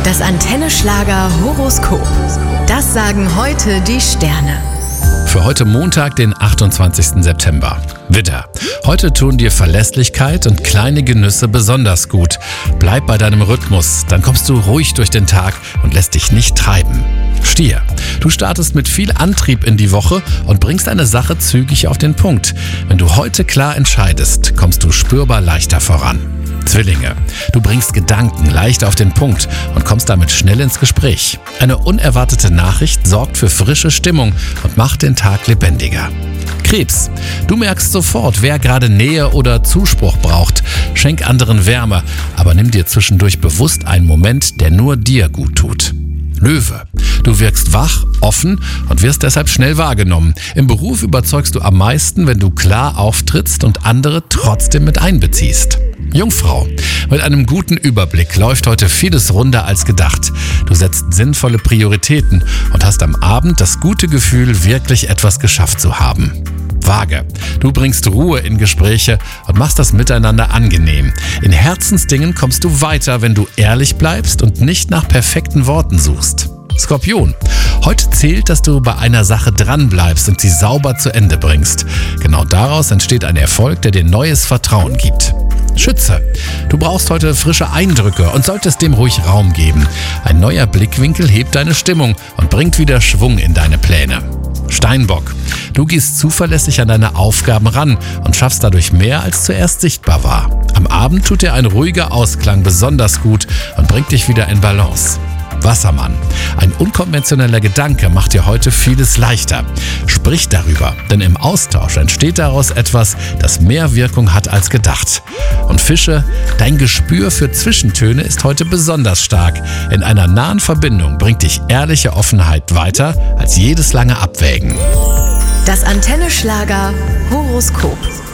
Das Antenne Schlager Horoskop. Das sagen heute die Sterne. Für heute Montag, den 28. September. Widder. Heute tun dir Verlässlichkeit und kleine Genüsse besonders gut. Bleib bei deinem Rhythmus, dann kommst du ruhig durch den Tag und lässt dich nicht treiben. Stier. Du startest mit viel Antrieb in die Woche und bringst eine Sache zügig auf den Punkt. Wenn du heute klar entscheidest, kommst du spürbar leichter voran. Zwillinge. Du bringst Gedanken leicht auf den Punkt und kommst damit schnell ins Gespräch. Eine unerwartete Nachricht sorgt für frische Stimmung und macht den Tag lebendiger. Krebs. Du merkst sofort, wer gerade Nähe oder Zuspruch braucht. Schenk anderen Wärme, aber nimm dir zwischendurch bewusst einen Moment, der nur dir gut tut. Löwe. Du wirkst wach, offen und wirst deshalb schnell wahrgenommen. Im Beruf überzeugst du am meisten, wenn du klar auftrittst und andere trotzdem mit einbeziehst. Jungfrau. Mit einem guten Überblick läuft heute vieles runder als gedacht. Du setzt sinnvolle Prioritäten und hast am Abend das gute Gefühl, wirklich etwas geschafft zu haben. Waage. Du bringst Ruhe in Gespräche und machst das Miteinander angenehm. In Herzensdingen kommst du weiter, wenn du ehrlich bleibst und nicht nach perfekten Worten suchst. Skorpion. Heute zählt, dass du bei einer Sache dranbleibst und sie sauber zu Ende bringst. Genau daraus entsteht ein Erfolg, der dir neues Vertrauen gibt. Schütze. Du brauchst heute frische Eindrücke und solltest dem ruhig Raum geben. Ein neuer Blickwinkel hebt deine Stimmung und bringt wieder Schwung in deine Pläne. Steinbock. Du gehst zuverlässig an deine Aufgaben ran und schaffst dadurch mehr, als zuerst sichtbar war. Am Abend tut dir ein ruhiger Ausklang besonders gut und bringt dich wieder in Balance. Wassermann. Ein unkonventioneller Gedanke macht dir heute vieles leichter. Sprich darüber, denn im Austausch entsteht daraus etwas, das mehr Wirkung hat als gedacht. Und Fische, dein Gespür für Zwischentöne ist heute besonders stark. In einer nahen Verbindung bringt dich ehrliche Offenheit weiter als jedes lange Abwägen. Das Antenne Schlager Horoskop.